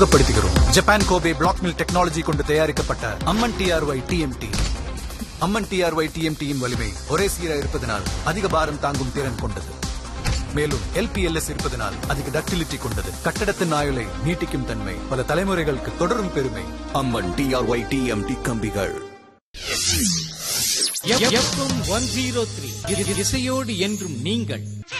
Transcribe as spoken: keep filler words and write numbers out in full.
படுத்துகிறோம். Japan Kobe black mill technology கொண்டு தயாரிக்கப்பட்ட அம்மன் டிஆர்ஒய் டிஎம்டி. அம்மன் டிஆர்ஒய் டிஎம்டியின் வலிமை ஒரே சீரா இருப்பதனால் அதிக பாரம் தாங்கும் திறன் கொண்டது. மேலும் எல்பிஎல்எஸ் இருப்பதனால் அதிக டக்டிலிட்டி கொண்டது. கட்டடத்தின் ஆயுளை நீட்டிக்கும் தன்மை பல தலைமுறைகளுக்கு தொடரும் பெருமை. அம்மன் டிஆர்ஒய் டிஎம்டி கம்பிகள். எஃப்எம் ஒன் ஜீரோ த்ரீ இசையோடு என்றும் நீங்கள்